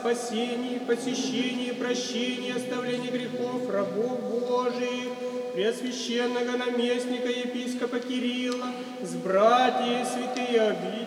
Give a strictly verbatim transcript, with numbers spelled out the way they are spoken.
спасении, посещении, прощении, оставлении грехов рабов Божиих, Преосвященного наместника епископа Кирилла, с братьями святые обители,